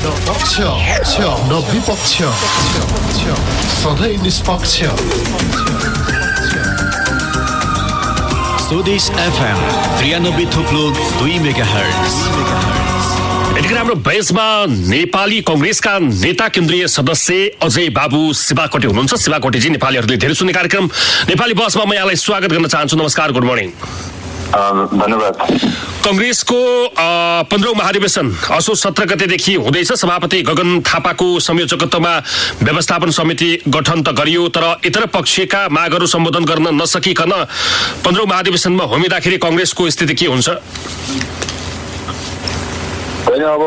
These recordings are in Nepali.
न विपक्ष सधैँ निष्पक्ष स्वदेश FM 93.2 मेगाहर्ट्ज। यतिखेर हाम्रो बेसमा नेपाली कांग्रेसका नेता केन्द्रीय सदस्य अजय बाबु शिवाकोटी हुनुहुन्छ। शिवाकोटीजी, नेपालीहरूले धेरै सुन्ने कार्यक्रम नेपाली बसमा म यहाँलाई स्वागत गर्न चाहन्छु। नमस्कार, गुड मर्निङ। धन्यवाद। कांग्रेसको 15औं महाधिवेशन असोज 17 गतेदेखि हुँदैछ। सभापति गगन थापाको संयोजकत्वमा व्यवस्थापन समिति गठन त गरियो, तर इतर पक्षका मागहरू सम्बोधन गर्न नसकिकन 15औं महाधिवेशनमा होमिँदाखेरि कांग्रेसको स्थिति के हुन्छ? अब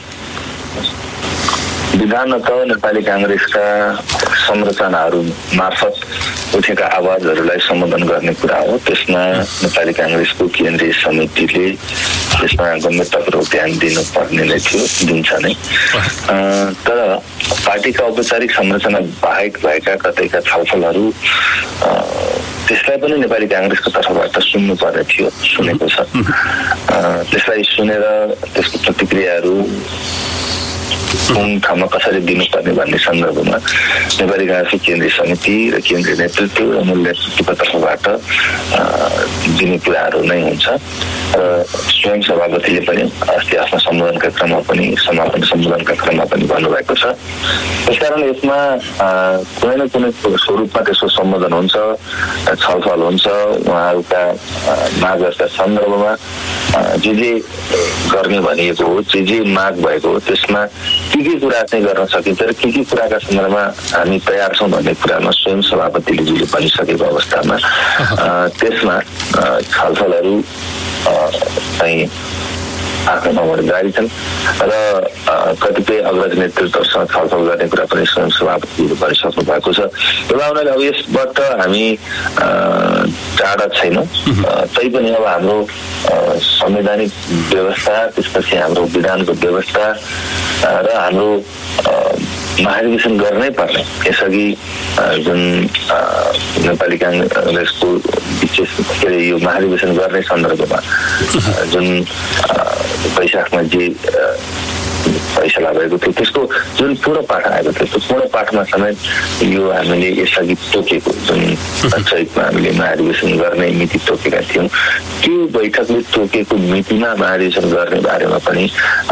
विधानत नेपाली कांग्रेसका संरचनाहरू मार्फत उठेका आवाजहरूलाई सम्बोधन गर्ने कुरा हो। त्यसमा नेपाली कांग्रेसको केन्द्रीय समितिले त्यसमा गम्भीरतापूर्वक ध्यान दिनुपर्ने नै थियो, दिन्छ नै। तर पार्टीका औपचारिक संरचना बाहेक भएका कतैका छलफलहरू त्यसलाई पनि नेपाली कांग्रेसको तर्फबाट सुन्नुपर्ने थियो, सुनेको छ। त्यसलाई सुनेर त्यसको प्रतिक्रियाहरू कुन ठाउँमा कसरी दिनुपर्ने भन्ने सन्दर्भमा नेपाली कांग्रेसको केन्द्रीय समिति र केन्द्रीय नेतृत्व र मूल नेतृत्वको तर्फबाट दिने कुराहरू नै हुन्छ। र स्वयं सभापतिले पनि अस्ति आफ्नो सम्बोधनका क्रममा पनि समापन सम्बोधनका क्रममा पनि भन्नुभएको छ। त्यसकारण यसमा कुनै न कुनै स्वरूपमा त्यसको सम्बोधन हुन्छ, छलफल हुन्छ। उहाँहरूका मागहरूका सन्दर्भमा जे गर्ने भनिएको हो, जे माग भएको हो, त्यसमा के कुरा चाहिँ गर्न सकिन्छ र के कुराका सन्दर्भमा हामी तयार छौँ भन्ने कुरामा स्वयं सभापतिले जुन भनिसकेको अवस्थामा त्यसमा छलफलहरू चाहिँ आफ्नो ठाउँबाट जारी छन् र कतिपय अग्रज नेतृत्वसँग छलफल गर्ने कुरा पनि स्वयं सभापतिले गरिसक्नु भएको छ। एउटा उनीहरूले अब यसबाट हामी टाढा छैनौँ, तैपनि अब हाम्रो संवैधानिक व्यवस्था, त्यसपछि हाम्रो विधानको व्यवस्था र हाम्रो महाधिवेशन गर्नै पर्ने यसअघि जुन नेपाली कांग्रेसको विशेष के अरे यो महाधिवेशन गर्ने सन्दर्भमा जुन वैशाखमा जे फैसला भएको थियो त्यसको जुन पूर्ण पाठ आएको थियो, त्यो पूर्ण पाठमा समेत यो हामीले यसअघि तोकेको जुन चैतमा हामीले महाधिवेशन गर्ने मिति तोकेका थियौँ, त्यो बैठकले तोकेको मितिमा महाधिवेशन गर्ने बारेमा पनि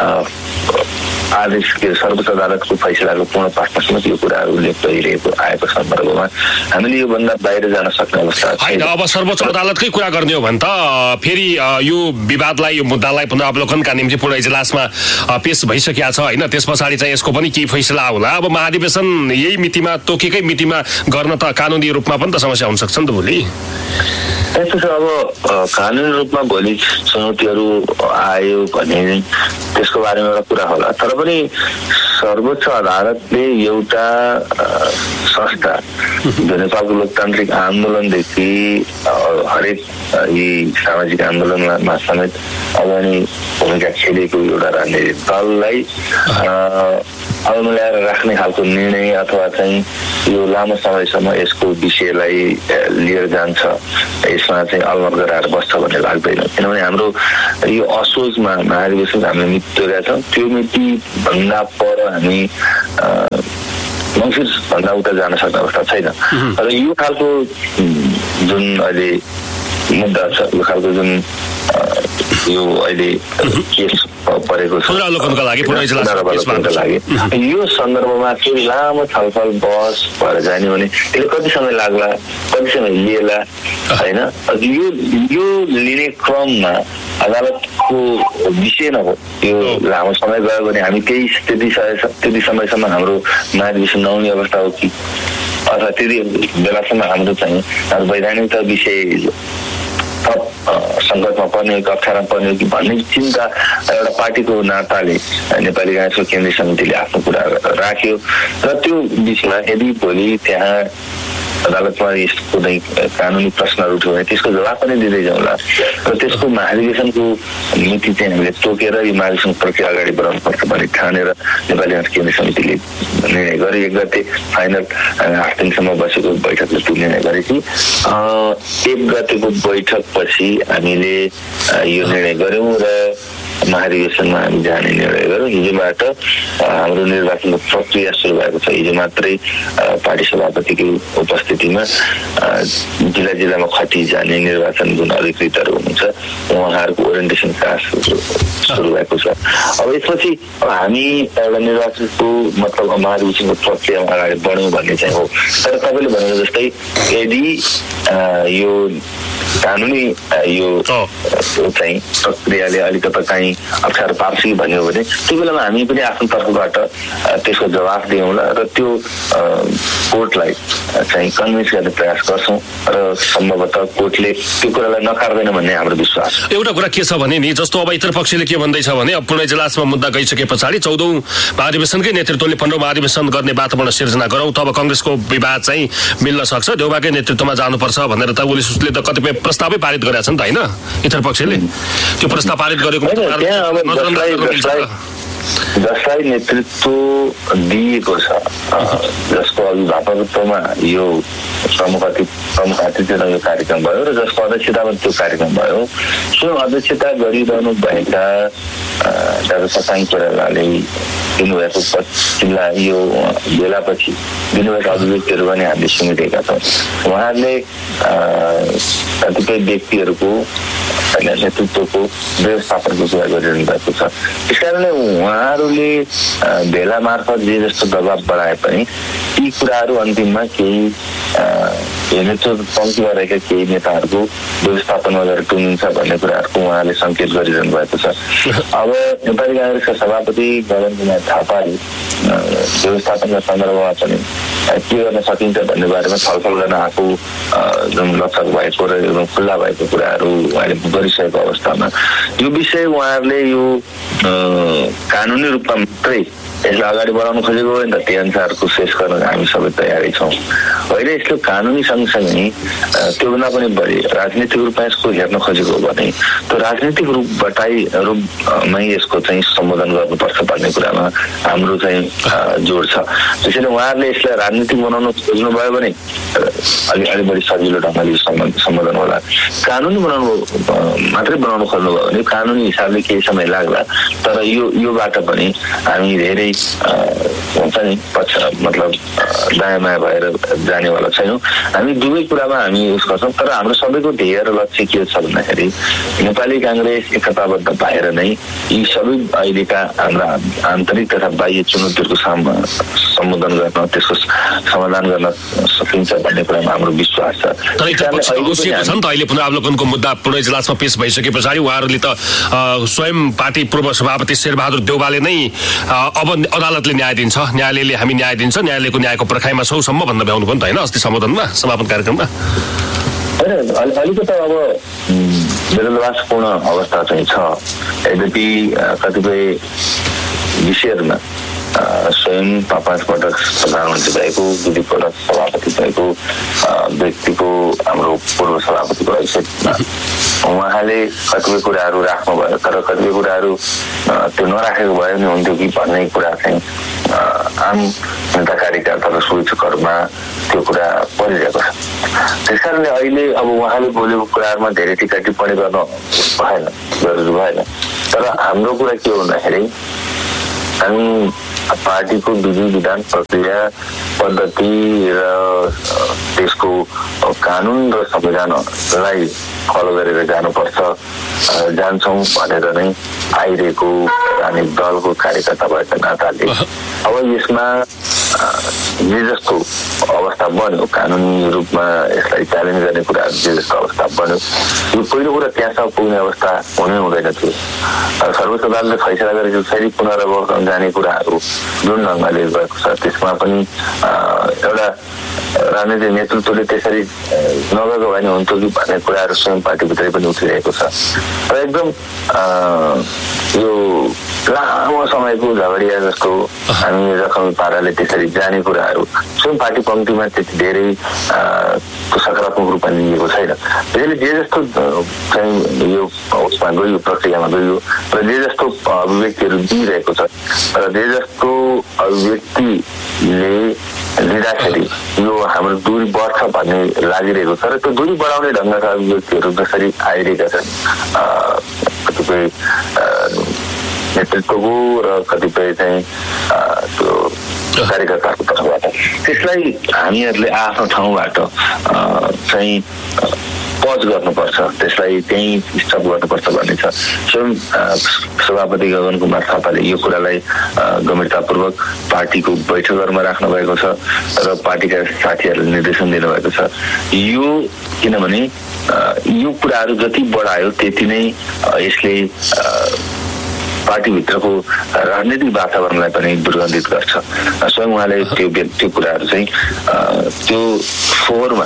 आदेश के सर्वोच्च अदालतको फैसलाको पूर्ण पाठमा समेत यो कुराहरू उल्लेख गरिरहेको आएको सन्दर्भमा हामीले योभन्दा बाहिर जान सक्ने अवस्था छैन। अब सर्वोच्च अदालतकै कुरा गर्ने हो भने त फेरि यो विवादलाई, यो मुद्दालाई पुनरावलोकनका निम्ति पूर्ण इजलासमा पेश भइसकेको छ होइन? त्यस पछाडि चाहिँ यसको पनि केही फैसला होला। अब महाधिवेशन यही मितिमा, तोकेकै मितिमा गर्न त कानुनी रूपमा पनि त समस्या हुन सक्छ नि त भोलि। यस्तो छ, अब कानुनी रूपमा भोलि चुनौतीहरू आयो भने त्यसको बारेमा एउटा कुरा होला। तर पनि सर्वोच्च अदालतले एउटा संस्था जो नेपालको लोकतान्त्रिक आन्दोलनदेखि हरेक यी सामाजिक आन्दोलनमा समेत अगाडि भूमिका खेलेको एउटा राजनीतिक दललाई अल्मल्याएर राख्ने खालको निर्णय अथवा चाहिँ यो लामो समयसम्म यसको विषयलाई लिएर जान्छ, यसमा चाहिँ अलमल गराएर बस्छ भन्ने लाग्दैन। किनभने हाम्रो यो असोजमा महाधिवेशन हामीले मिति तोकेका छौँ, त्यो मिति भन्दा पर हामी मङ्सिरभन्दा उता जान सक्ने अवस्था छैन। र यो खालको जुन अहिले मुद्दा छ, यो खालको जुन यो अहिले केस परेको छ यो सन्दर्भमा फेरि लामो छलफल बहस भएर जाने भने यसले कति समय लाग्ला, कति समय लिएला होइन? यो लिने क्रममा अदालतको विषय नहो, यो लामो समय गयो भने हामी त्यति समयसम्म हाम्रो महाधिवेशन नहुने अवस्था हो कि अथवा त्यति बेलासम्म हाम्रो चाहिँ वैधानिक विषय सङ्कटमा पर्ने हो कि अप्ठ्यारोमा पर्ने हो कि भन्ने चिन्ता एउटा पार्टीको नाताले नेपाली कांग्रेसको केन्द्रीय समितिले आफ्नो कुरा राख्यो। र त्यो बिचमा यदि भोलि त्यहाँ अदालतमा यस्तो कुनै कानुनी प्रश्नहरू उठ्यो भने त्यसको जवाब पनि दिँदै जाउँला र त्यसको महाधिवेशनको मिति चाहिँ हामीले तोकेर यो महाधिवेशन प्रक्रिया अगाडि बढाउनुपर्छ भन्ने ठानेर नेपाली कांग्रेस केन्द्रीय समितिले निर्णय गरे। 1 गते फाइनल 8 दिनसम्म बसेको बैठकले त्यो निर्णय गरेपछि 1 गतेको बैठक पछि हामीले यो निर्णय गर्यौँ र महाधिवेशनमा हामी जाने निर्णय गऱ्यौँ। हिजोबाट हाम्रो निर्वाचनको प्रक्रिया सुरु भएको छ। हिजो मात्रै पार्टी सभापतिको उपस्थितिमा जिल्ला जिल्लामा खटी जाने निर्वाचन जुन अधिकृतहरू हुनुहुन्छ उहाँहरूको ओरिएन्टेसन क्लास सुरु भएको छ। अब यसपछि हामी एउटा निर्वाचनको मतलब महाधिवेशनको प्रक्रियामा अगाडि बढ्यौँ भन्ने चाहिँ हो। तर तपाईँले भनेको जस्तै यदि यो कानुनी यो चाहिँ प्रक्रियाले अलिकति कहीँ अप्ठ्यारो पार्छ कि भन्यो भने त्यो बेलामा हामी पनि आफ्नो तर्फबाट त्यसको जवाफ दियौँला र त्यो कोर्टलाई चाहिँ कन्भिन्स गर्ने प्रयास गर्छौँ र सम्भवतः कोर्टले त्यो कुरालाई नकार्दैन भन्ने हाम्रो विश्वास। एउटा कुरा के छ भने नि जस्तो अब इतर पक्षले के भन्दैछ भने अब पूर्ण इजलासमा मुद्दा गइसके पछाडि 14औं महाधिवेशनकै नेतृत्वले 15औं महाधिवेशन गर्ने वातावरण सिर्जना गरौँ तब कांग्रेसको विवाद चाहिँ मिल्न सक्छ, देउबाकै नेतृत्वमा जानुपर्छ भनेर त उसले त कतिपय प्रस्तावै पारित गरेका छन् त होइन इतर पक्षले त्यो प्रस्ताव पारित गरेको जसलाई नेतृत्व दिएको छ जसको अभिभावकत्वमा यो प्रमुख अतिथिमा यो कार्यक्रम भयो र जसको अध्यक्षतामा त्यो कार्यक्रम भयो त्यो अध्यक्षता गरिरहनु भएका डाक्टर शशाङ्क कोइरालाले दिनुभएको पछिल्ला यो बेलापछि दिनुभएका अभिव्यक्तिहरू पनि हामीले सुनिरहेका छौँ। उहाँहरूले कतिपय व्यक्तिहरूको नेतृत्वको व्यवस्थापनको कुरा गरिरहनु भएको छ। त्यस कारणले उहाँहरूले भेला मार्फत जे जस्तो दबाब बढाए पनि ती कुराहरू अन्तिममा केही नेतृत्व पङ्क्तिमा रहेका केही नेताहरूको व्यवस्थापनमा गएर टुङ्गिन्छ भन्ने कुराहरूको उहाँले सङ्केत गरिरहनु भएको छ। अब नेपाली काङ्ग्रेसका सभापति गगन कुमार थापाले व्यवस्थापनका सन्दर्भमा पनि के गर्न सकिन्छ भन्ने बारेमा छलफल गर्न आएको जुन लक्षक भएको र एकदम खुल्ला भएको कुराहरू उहाँले गरिसकेको अवस्थामा यो विषय उहाँहरूले यो कानुनी रूपमा मात्रै यसलाई अगाडि बढाउन खोजेको हो नि त त्यही अनुसारको शेष गर्न हामी सबै तयारी छौँ। होइन यसले कानुनी सँगसँगै त्योभन्दा पनि बढी राजनीतिक रूपमा यसको हेर्न खोजेको हो भने त्यो राजनीतिक रूपमै यसको चाहिँ सम्बोधन गर्नुपर्छ भन्ने कुरामा हाम्रो चाहिँ जोड छ। त्यसैले उहाँहरूले यसलाई राजनीतिक बनाउन खोज्नुभयो भने अलि बढी सजिलो ढङ्गले सम्बोधन होला। कानुनी मात्रै बनाउनु खोज्नुभयो भने कानुनी हिसाबले केही समय लाग्ला तर योबाट पनि हामी धेरै हुन्छ नि मतलब दायाँ माया भएर जानेवाला छैनौँ। हामी दुवै कुरामा हामी युज गर्छौँ तर हाम्रो सबैको ध्येय र लक्ष्य के छ भन्दाखेरि नेपाली काङ्ग्रेस एकताबद्ध भएर नै यी सबै अहिलेका हाम्रा आन्तरिक तथा बाह्य चुनौतीहरूको सम्बोधन गर्न त्यसको समाधान गर्न सकिन्छ भन्ने कुरामा हाम्रो विश्वास छ। अहिले पुनरावलोकनको मुद्दा पूर्ण इजलासमा पेश भइसके पछाडि उहाँहरूले त स्वयं पार्टी पूर्व सभापति शेरबहादुर देउवाले नै अब अदालतले न्याय दिन्छ, न्यायालयले हामी न्याय दिन्छ, न्यायालयको न्यायको पर्खाइमा छौँसम्म भन्न भ्याउनु भयो नि त होइन अस्ति सम्बोधनमा समापन कार्यक्रममा। अलिकति अब विरोधाभासपूर्ण अवस्था चाहिँ छ। यद्यपि कतिपय विषयहरूमा स्वयं 5 पटक प्रधानमन्त्री भएको 2 पटक सभापति भएको व्यक्तिको हाम्रो पूर्व सभापतिको हैसियतमा उहाँले कतिपय कुराहरू राख्नुभयो तर कतिपय कुराहरू त्यो नराखेको भयो नि हुन्थ्यो कि भन्ने कुरा चाहिँ आम नेता कार्यकर्ता र सूचकहरूमा त्यो कुरा परिरहेको छ। त्यस कारणले अहिले अब उहाँले बोलेको कुराहरूमा धेरै टिका टिप्पणी गर्न भएन, जरुरी भएन। तर हाम्रो कुरा के हो भन्दाखेरि हामी पार्टीको विधि विधान प्रक्रिया पद्धति र त्यसको कानुन र संविधानलाई फलो गरेर जान्छौँ भनेर नै आइरहेको राजनीतिक दलको कार्यकर्ता भएको नाताले अब यसमा जे जस्तो अवस्था बन्यो कानुनी रूपमा यसलाई च्यालेन्ज गर्ने कुराहरू जे जस्तो अवस्था बन्यो यो पहिलो कुरा त्यहाँसम्म पुग्ने अवस्था हुनै हुँदैन थियो। सर्वोच्च अदालतले फैसला गरेको फेरि पुनरावलोकन जाने कुराहरू जुन ढङ्गले गएको छ त्यसमा पनि एउटा राजनीतिक नेतृत्वले त्यसरी नगएको भए नि हुन्थ्यो कि भन्ने कुराहरू स्वयं पार्टीभित्रै पनि उठिरहेको छ र एकदम यो लामो समयको झगडिया जस्तो हामी रकमी पाराले त्यसरी जाने कुराहरू स्वयं पार्टी पङ्क्तिमा त्यति धेरै सकारात्मक रूपमा लिएको छैन। त्यसैले जे जस्तो चाहिँ यो उसमा गयो प्रक्रियामा गयो र जे जस्तो अभिव्यक्तिहरू दिइरहेको छ र जे जस्तो अभिव्यक्तिले लिँदाखेरि यो हाम्रो दूरी बढ्छ भन्ने लागिरहेको छ र त्यो दूरी बढाउने ढङ्गका अभिव्यक्तिहरू जसरी आइरहेका छन् कतिपय नेतृत्वको र कतिपय चाहिँ त्यो कार्यकर्ताको तर्फबाट त्यसलाई हामीहरूले आफ्नो ठाउँबाट चाहिँ पज गर्नुपर्छ, त्यसलाई त्यही स्टप गर्नुपर्छ भन्ने छ। स्वयं सभापति गगन कुमार थापाले यो कुरालाई गम्भीरतापूर्वक पार्टीको बैठकहरूमा राख्नु भएको छ र पार्टीका साथीहरूले निर्देशन दिनुभएको छ। यो किनभने यो कुराहरू जति बढायो त्यति नै यसले पार्टीभित्रको राजनीतिक वातावरणलाई पनि दुर्गन्धित गर्छ। स्वयं उहाँले त्यो कुराहरू चाहिँ त्यो फोहोरमा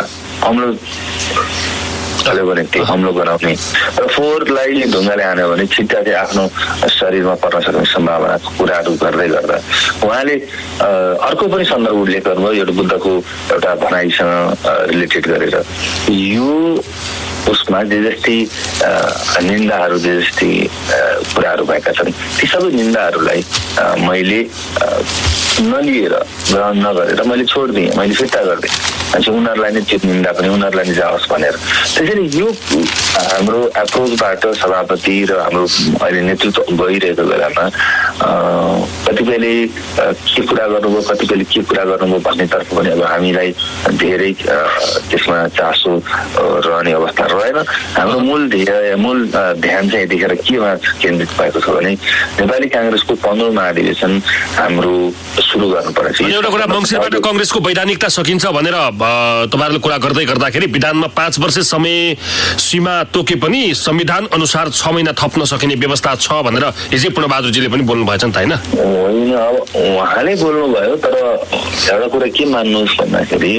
हमलो गराउने र फोहोरलाई ढुङ्गाले हान्यो भने छिट्टा चाहिँ आफ्नो शरीरमा पर्न सक्ने सम्भावनाको कुराहरू गर्दै गर्दा उहाँले अर्को पनि सन्दर्भ उल्लेख गर्नुभयो, एउटा बुद्धको एउटा भनाइसँग रिलेटेड गरेर यो उसमा जे जस्तै निन्दाहरू जे जस्तै कुराहरू भएका छन् ती सबै निन्दाहरूलाई मैले नलिएर ग्रहण नगरेर मैले छोडिदिएँ, मैले फिर्ता गरिदिएँ। उनीहरूलाई नै त्यो निन्दा पनि उनीहरूलाई नै जाओस् भनेर। त्यसैले यो हाम्रो एप्रोचबाट सभापति र हाम्रो अहिले नेतृत्व गइरहेको बेलामा कतिपयले के कुरा गर्नुभयो, कतिपयले के कुरा गर्नुभयो भन्नेतर्फ पनि अब हामीलाई धेरै त्यसमा चासो रहने अवस्था रहेन। हाम्रो मूल ध्यान चाहिँ यतिखेर केमा केन्द्रित भएको छ भने नेपाली काङ्ग्रेसको 15औं महाधिवेशन हाम्रो सुरु गर्नुपर्छ। एउटा कुरा मङ्सिरबाट काङ्ग्रेसको वैधानिकता सकिन्छ भनेर तपाईहरुले कुरा गर्दै गर्दाखेरि विधानमा 5 वर्ष समय सीमा तोके पनि संविधान अनुसार 6 महिना थप्न सकिने व्यवस्था छ भनेर हिजो पूर्णबहादुरजीले पनि बोल्नु भएछ नि त हैन? होइन, अब उहाँले बोल्नु भयो, तर एउटा कुरा के मान्नुहोस् भन्दाखेरि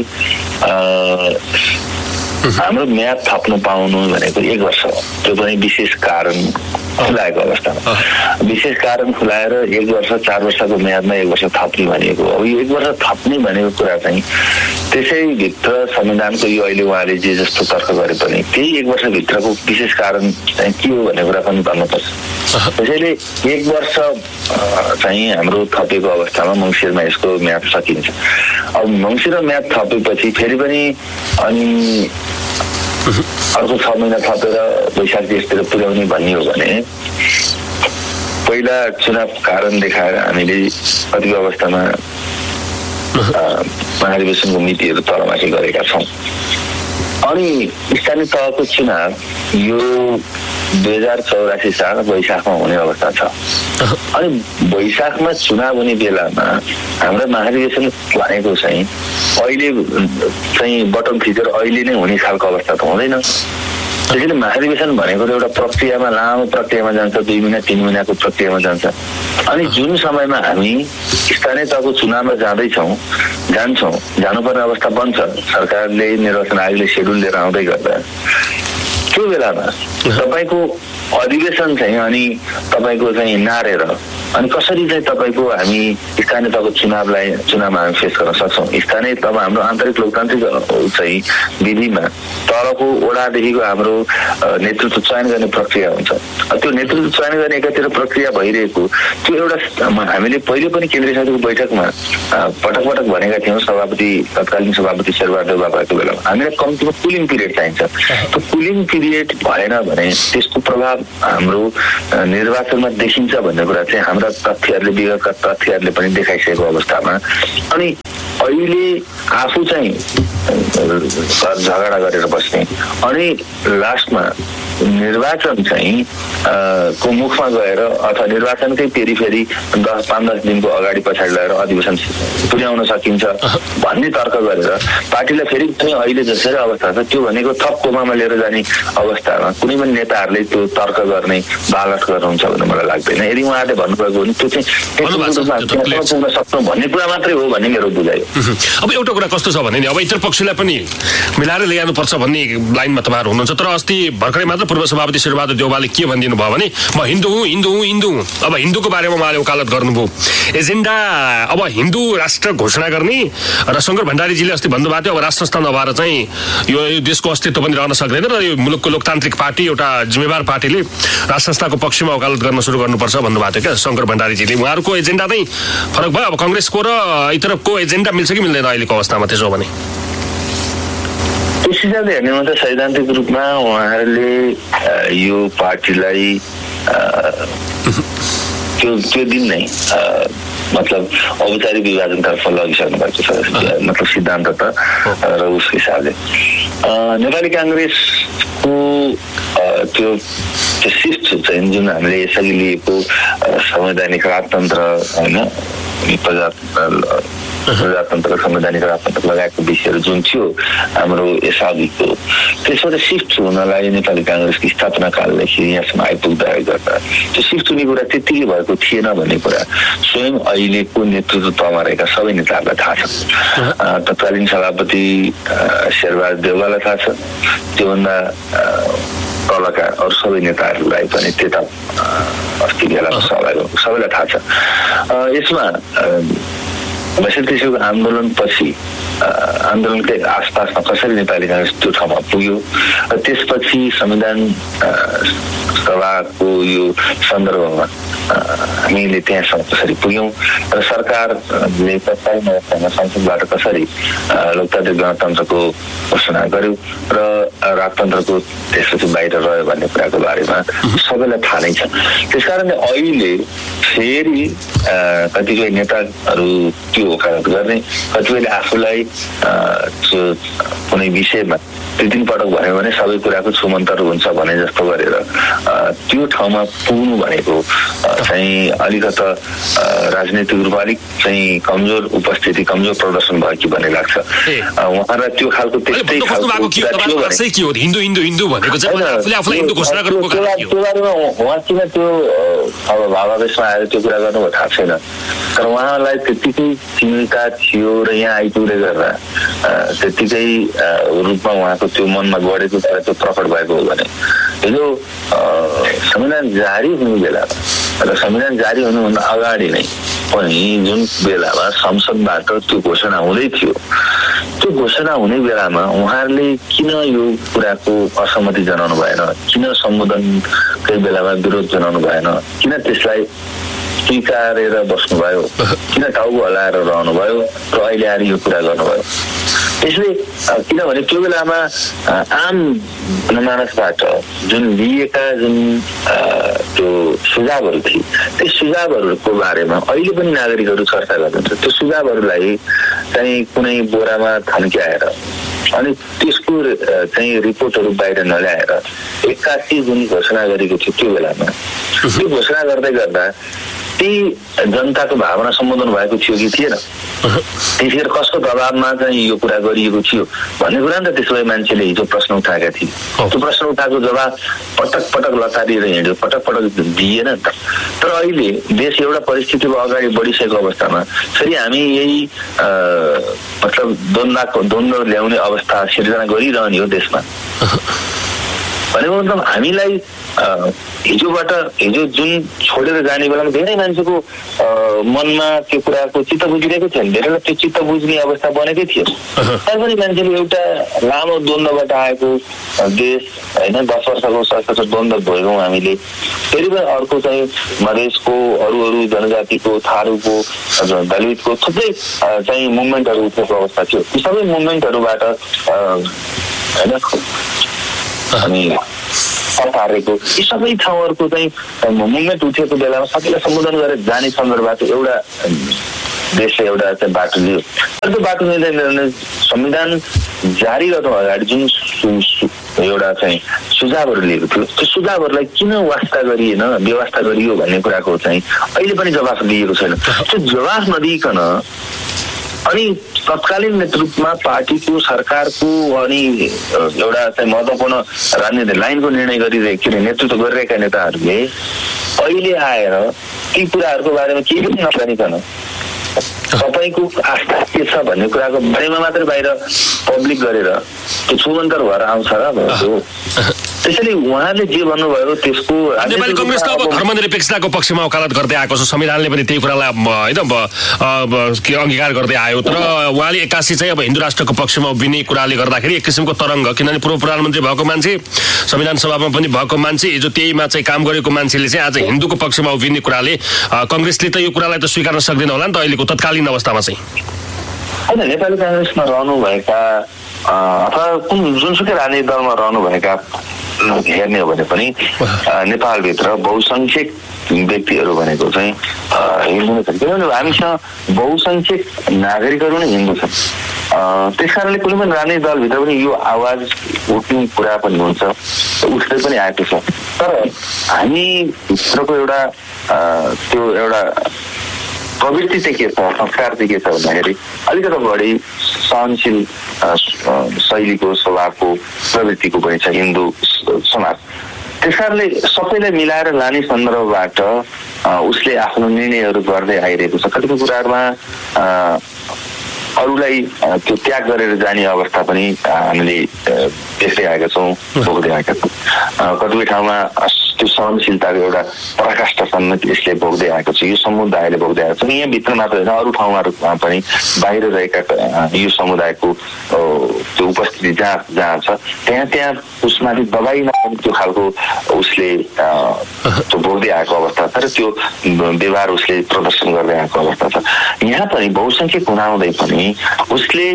हाम्रो म्याद थप्न पाउनु भनेको 1 वर्ष हो। त्यो पनि विशेष कारण खुलाएको अवस्थामा, विशेष कारण खुलाएर 1 वर्ष 4 वर्षको म्यादमा 1 वर्ष थप्ने भनेको। अब यो 1 वर्ष थप्ने भनेको कुरा चाहिँ त्यसैभित्र संविधानको यो अहिले उहाँले जे जस्तो तर्क गरे पनि त्यही 1 वर्षभित्रको विशेष कारण चाहिँ के हो भन्ने कुरा पनि भन्नुपर्छ। त्यसैले 1 वर्ष चाहिँ हाम्रो थपेको अवस्थामा मङ्सिरमा यसको म्याद सकिन्छ। अब मङ्सिरमा म्याद थपेपछि फेरि पनि अनि अर्को 6 महिना थपेर वैशाख देशतिर पुर्याउने भन्ने हो भने पहिला चुनाव कारण देखाएर हामीले कतिपय अवस्थामा महाधिवेशनको मितिहरू तलमाथि गरेका छौँ। अनि स्थानीय तहको चुनाव यो 2084 साल वैशाखमा हुने अवस्था छ। अनि वैशाखमा चुनाव हुने बेलामा हाम्रो महाधिवेशन भनेको चाहिँ अहिले चाहिँ बटम फिचर अहिले नै हुने खालको अवस्था त हुँदैन। त्यसैले महाधिवेशन भनेको एउटा प्रक्रियामा लामो प्रक्रियामा जान्छ, 2 महिना 3 महिनाको प्रक्रियामा जान्छ। अनि जुन समयमा हामी स्थानीय तहको चुनावमा जान्छौँ जानुपर्ने अवस्था बन्छ, सरकारले निर्वाचन आयोगले सेड्युल लिएर आउँदै गर्दा त्यो बेलामा तपाईँको अधिवेशन चाहिँ अनि तपाईँको चाहिँ नारेर अनि कसरी चाहिँ तपाईँको हामी स्थानीय तहको चुनावमा हामी फेस गर्न सक्छौँ। स्थानीय तहमा हाम्रो आन्तरिक लोकतान्त्रिक चाहिँ विधिमा तलको ओडादेखिको हाम्रो नेतृत्व चयन गर्ने प्रक्रिया हुन्छ। त्यो नेतृत्व चयन गर्ने एकातिर प्रक्रिया भइरहेको त्यो एउटा हामीले पहिले पनि केन्द्रीय समितिको बैठकमा पटक पटक भनेका थियौँ। तत्कालीन सभापति शेरबहादुर बाबाको बेलामा हामीलाई कम्तीमा कुलिङ पिरियड चाहिन्छ। त्यो कुलिङ पिरियड भएन भने त्यसको प्रभाव हाम्रो निर्वाचनमा देखिन्छ भन्ने कुरा चाहिँ हाम्रा विगतका तथ्यहरूले पनि देखाइसकेको अवस्थामा अनि अहिले आफू चाहिँ झगडा गरेर बस्ने अनि लास्टमा निर्वाचन चाहिँ को मुखमा गएर अथवा निर्वाचनकै फेरि 5-10 दिनको अगाडि पछाडि लगेर अधिवेशन पुर्याउन सकिन्छ भन्ने तर्क गरेर पार्टीलाई फेरि पनि अहिले जसरी अवस्था छ त्यो भनेको थप कोमामा लिएर जाने अवस्थामा कुनै पनि नेताहरूले त्यो तर्क गर्ने बालट गर्नुहुन्छ भन्ने मलाई लाग्दैन। यदि उहाँहरूले भन्नुभएको भने त्यो चाहिँ पुग्न सक्छौँ भन्ने कुरा मात्रै हो भन्ने मेरो बुझाइ। अब एउटा कुरा कस्तो छ भने नि अब इतर पक्षलाई पनि मिलाएर ल्याउनुपर्छ भन्ने लाइनमा तपाईहरु हुनुहुन्छ। तर अस्ति भर्खरै मात्र पूर्व सभापति शेरबहादुर देउवाले के भनिदिनु भयो भने म हिन्दू हुँ। अब हिन्दूको बारेमा उहाँले वकालत गर्नुभयो। एजेन्डा अब हिन्दू राष्ट्र घोषणा गर्ने र शङ्कर भण्डारीजीले अस्ति भन्नुभएको थियो अब राष्ट्र संस्था नभएर चाहिँ यो देशको अस्तित्व पनि रहन सक्दैन र यो मुलुकको लोकतान्त्रिक पार्टी एउटा जिम्मेवार पार्टीले राष्ट्र संस्थाको पक्षमा वकालत गर्न सुरु गर्नुपर्छ भन्नुभएको थियो क्या शङ्कर भण्डारीजीले। उहाँहरूको एजेन्डा नै फरक भयो। अब काङ्ग्रेसको र इतरको एजेन्डा मिल्छ कि मिल्दैन अहिलेको अवस्थामा त्यसो भने? त्यस हिसाबले हेर्ने हो भने सैद्धान्तिक रूपमा उहाँहरूले यो पार्टीलाई त्यो दिन नै मतलब औपचारिक विभाजनतर्फ लगिसक्नु भएको छ मतलब सिद्धान्त त र उसको हिसाबले नेपाली काङ्ग्रेसको त्यो शिफ्ट चाहिँ जुन हामीले यसरी लिएको संवैधानिक राजतन्त्र होइन प्रजातन्त्र संवैधानिक राजतन्त्र लगायतको विषयहरू जुन थियो हाम्रो एसआबिको त्यसबाट सिफ्ट हुनलाई नेपाली काङ्ग्रेसको स्थापना कालदेखि यहाँसम्म आइपुग्दा गर्दा त्यो सिफ्ट हुने कुरा त्यत्तिकै भएको थिएन भन्ने कुरा स्वयं अहिलेको नेतृत्व तहमा रहेका सबै नेताहरूलाई थाहा छ। तत्कालीन सभापति शेरबहादुर देउवालाई थाहा छ, त्योभन्दा तलका अरू सबै नेताहरूलाई पनि त्यता अस्ति बेलामा सबैलाई थाहा छ। यसमा त्यसको आन्दोलनपछि आन्दोलनकै आसपासमा कसरी नेपाली काङ्ग्रेस त्यो ठाउँमा पुग्यो र त्यसपछि संविधान सभाको यो सन्दर्भमा हामीले त्यहाँसम्म कसरी पुग्यौँ र सरकारले तत्कालीन अवस्थामा संसदबाट कसरी लोकतान्त्रिक गणतन्त्रको घोषणा गर्यो र राजतन्त्रको त्यसपछि बाहिर रह्यो भन्ने कुराको बारेमा सबैलाई थाहा नै छ। त्यसकारणले अहिले फेरि कतिपय नेताहरू त्यो वकालत गर्ने, कतिपयले आफूलाई कुनै विषयमा दुई तीन पटक भन्यो भने सबै कुराको छुमन्तर हुन्छ भने जस्तो गरेर त्यो ठाउँमा पुग्नु भनेको चाहिँ अलिकता राजनीतिक रूपमा अलिक चाहिँ कमजोर उपस्थिति कमजोर प्रदर्शन भयो कि भन्ने लाग्छ। उहाँलाई त्यो खालको त्यस्तै त्यो बारेमा उहाँ किन त्यो अब भावावेशमा आएर त्यो कुरा गर्नुभयो थाहा छैन, तर उहाँलाई त्यत्तिकै चिन्ता थियो र यहाँ आइपुग्दै गर्दा त्यत्तिकै रूपमा उहाँको त्यो मनमा गढेको कुरा त्यो प्रकट भएको हो भने हिजो संविधान जारी हुने बेलामा र संविधान जारी हुनुभन्दा अगाडि नै पनि जुन बेलामा संसदबाट त्यो घोषणा हुँदै थियो त्यो घोषणा हुने बेलामा उहाँहरूले किन यो कुराको असहमति जनाउनु भएन, किन सम्बोधनकै बेलामा विरोध जनाउनु भएन, किन त्यसलाई स्वीकारेर बस्नुभयो, किन टाउको हल्लाएर रहनुभयो र अहिले आएर यो कुरा गर्नुभयो। यसले किनभने त्यो बेलामा आम जनमानसबाट जुन लिएका जुन त्यो सुझावहरू थिए त्यो सुझावहरूको बारेमा अहिले पनि नागरिकहरू चर्चा गर्नुहुन्छ। त्यो सुझावहरूलाई चाहिँ कुनै बोरामा थन्क्याएर अनि त्यसको चाहिँ रिपोर्टहरू बाहिर नल्याएर 81 जुन घोषणा गरेको थियो त्यो बेलामा त्यो घोषणा गर्दै गर्दा ती जनताको भावना सम्बोधन भएको थियो कि थिएन, त्यसैगरी कसको दबावमा चाहिँ यो कुरा गरिएको थियो भन्ने कुरा नि त त्यसो भए मान्छेले हिजो प्रश्न उठाएका थिए। त्यो प्रश्न उठाएको जवाब पटक पटक लतारिएर हिँड्यो, पटक पटक दिएन नि त। तर अहिले देश एउटा परिस्थितिको अगाडि बढिसकेको अवस्थामा फेरि हामी यही मतलब द्वन्द्व ल्याउने अवस्था सिर्जना गरिरहने हो देशमा भनेको मतलब हामीलाई हिजो जुन छोडेर जाने बेलामा धेरै मान्छेको मनमा त्यो कुराको चित्त बुझिरहेको थियो, धेरैलाई त्यो चित्त बुझ्ने अवस्था बनेकै थियो। तैपनि मान्छेले एउटा लामो द्वन्द्वबाट आएको देश होइन 10 वर्षको सशस्त्र द्वन्द्व भयौँ हामीले, फेरि पनि अर्को चाहिँ मधेसको अरू जनजातिको थारूको दलितको थुप्रै चाहिँ मुभमेन्टहरू उठेको अवस्था थियो। यी सबै मुभमेन्टहरूबाट होइन अनि अपारेको यी सबै ठाउँहरूको चाहिँ मुभमेन्ट उठेको बेलामा सबैलाई सम्बोधन गरेर जाने सन्दर्भबाट एउटा देशले एउटा चाहिँ बाटो लियो। तर त्यो बाटो लिँदै संविधान जारी गर्नु अगाडि जुन एउटा चाहिँ सुझावहरू लिएको थियो त्यो सुझावहरूलाई किन वास्ता गरिएन, व्यवस्था गरियो भन्ने कुराको चाहिँ अहिले पनि जवाफ दिएको छैन। त्यो जवाफ नदिइकन अनि तत्कालीन नेतृत्वमा पार्टीको सरकारको अनि एउटा चाहिँ महत्त्वपूर्ण राजनीतिक लाइनको निर्णय गरिरहेको नेतृत्व गरिरहेका नेताहरूले अहिले आएर ती कुराहरूको बारेमा केही पनि नजानिकन तपाईँको आस्था के छ भन्ने कुराको बारेमा मात्रै बाहिर पब्लिक गरेर त्यो छुमन्तर भएर आउँछ र भनेको। त्यसैले उहाँले जे भन्नुभयो त्यसको नेपाली कांग्रेस त अब धर्मनिरपेक्षताको पक्षमा वकालत गर्दै आएको छ, संविधानले पनि त्यही कुरालाई होइन अंगीकार गर्दै आयो। तर उहाँले 81 चाहिँ अब हिन्दू राष्ट्रको पक्षमा उभिने कुराले गर्दाखेरि एक किसिमको तरङ्ग, किनभने पूर्व प्रधानमन्त्री भएको मान्छे, संविधान सभामा पनि भएको मान्छे, हिजो त्यहीमा चाहिँ काम गरेको मान्छेले चाहिँ आज हिन्दूको पक्षमा उभिने कुराले कांग्रेसले त यो कुरालाई त स्वीकार्न सक्दैन होला नि त अहिलेको तत्कालीन अवस्थामा चाहिँ। होइन, नेपाली कांग्रेसमा रहनुभएका अथवा जुनसुकै राजनीतिक दलमा रहनुभएका हेर्ने हो भने पनि नेपालभित्र बहुसंख्यक व्यक्तिहरू भनेको चाहिँ हिन्दू नै छन्, किनभने हामीसँग बहुसंख्यक नागरिकहरू नै हिन्दू छन्। त्यस कारणले कुनै पनि राजनीतिक दलभित्र पनि यो आवाज उठ्ने कुरा पनि हुन्छ, उठ्दै पनि आएको छ। तर हामी भित्रको एउटा त्यो एउटा प्रवृत्ति चाहिँ के छ, संस्कार चाहिँ के छ भन्दाखेरि अलिकति बढी सहनशील शैलीको स्वभावको प्रवृत्तिको पनि छ हिन्दू समाज। त्यस कारणले सबैलाई मिलाएर लाने सन्दर्भबाट उसले आफ्नो निर्णयहरू गर्दै आइरहेको छ। कतिपय कुराहरूमा अरूलाई त्यो त्याग गरेर जाने अवस्था पनि हामीले देख्दै आएका छौँ, भोग्दै आएका छौँ। कतिपय ठाउँमा त्यो सहनशीलताको एउटा पराकाष्ठा समेत यसले भोग्दै आएको छ, यो समुदायले भोग्दै आएको छ। यहाँ भित्र मात्र होइन, अरू ठाउँमा पनि बाहिर रहेका यो समुदायको त्यो उपस्थिति जहाँ छ त्यहाँ उसमाथि दबाईमा पनि त्यो खालको उसले त्यो भोग्दै आएको अवस्था छ र त्यो व्यवहार उसले प्रदर्शन गर्दै आएको अवस्था छ। यहाँ पनि बहुसंख्यक हुनाहुँदै पनि उसले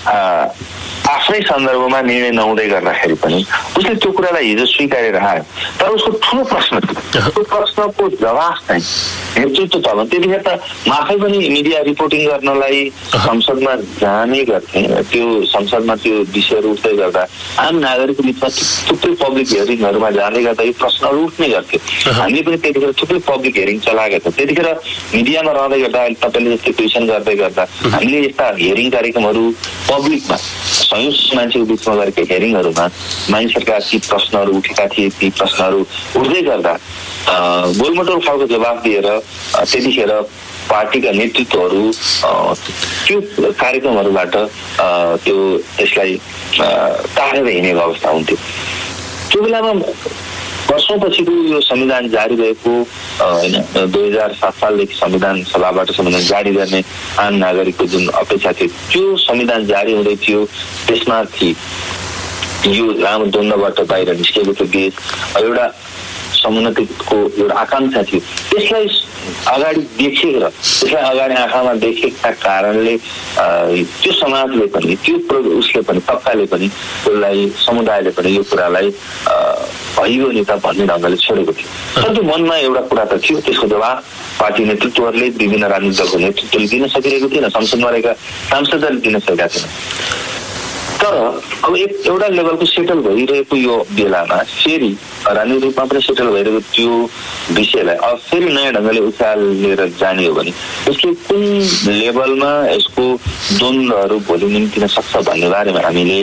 आफ्नै सन्दर्भमा निर्णय नहुँदै गर्दाखेरि पनि उसले त्यो कुरालाई हिजो स्वीकारेर आयो। तर उसको ठुलो प्रश्न थियो, त्यो प्रश्नको जवाफ चाहिँ नेतृत्व त त्यतिखेर त म आफै पनि मिडिया रिपोर्टिङ गर्नलाई संसदमा जाने गर्थे। त्यो संसदमा त्यो विषयहरू उठ्दै गर्दा आम नागरिकको बिचमा थुप्रै पब्लिक हियरिङहरूमा जाँदै गर्दा यो प्रश्नहरू उठ्ने गर्थ्यो। हामीले पनि त्यतिखेर थुप्रै पब्लिक हियरिङ चलाएका थियौँ। त्यतिखेर मिडियामा रहँदै गर्दा अहिले तपाईँले जस्तै क्वेसन गर्दै गर्दा हामीले यस्ता हियरिङ कार्यक्रमहरू पब्लिकमा मान्छेको बिचमा गरेका हियरिङहरूमा मानिसहरूका ती प्रश्नहरू उठेका थिए। ती प्रश्नहरू उठ्दै गर्दा गोलमटोल खालको जवाब दिएर त्यतिखेर पार्टीका नेतृत्वहरू त्यो कार्यक्रमहरूबाट त्यो यसलाई टाढेर हिँडेको अवस्था हुन्थ्यो। त्यो बेलामा वर्षौँपछिको यो संविधान जारी भएको होइन, 2007 सालदेखि संविधान सभाबाट संविधान जारी गर्ने आम नागरिकको जुन अपेक्षा थियो त्यो संविधान जारी हुँदै थियो। त्यसमाथि यो लामो द्वन्द्वबाट बाहिर निस्केको थियो देश, एउटा समुन्नतिको एउटा आकांक्षा थियो। त्यसलाई अगाडि देखेर, त्यसलाई अगाडि आँखामा देखेका कारणले त्यो समाजले पनि त्यो उसले पनि तबकाले पनि त्यसलाई समुदायले पनि यो कुरालाई भइगयो नि त भन्ने ढङ्गले छोडेको थियो। तर त्यो मनमा एउटा कुरा त थियो, त्यसको जवाब पार्टी नेतृत्वहरूले विभिन्न राजनीतिक दलको नेतृत्वले दिन सकिरहेको थिएन, संसदमा रहेका सांसदहरूले दिन सकेका थिएन। तर अब एउटा लेभलको सेटल भइरहेको यो बेलामा फेरि राजनीतिक रूपमा पनि सेटल भइरहेको त्यो विषयलाई अब फेरि नयाँ ढङ्गले उचालेर जाने हो भने यसले कुन लेभलमा यसको द्वन्द्वहरू भोलि निम्तिन सक्छ भन्ने बारेमा हामीले